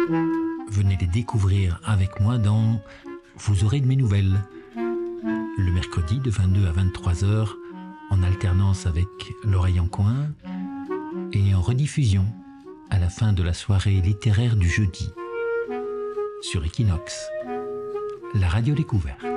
Venez les découvrir avec moi dans Vous aurez de mes nouvelles, le mercredi de 22 à 23 heures, en alternance avec L'Oreille en Coin, et en rediffusion à la fin de la soirée littéraire du jeudi sur Equinox, la radio découverte.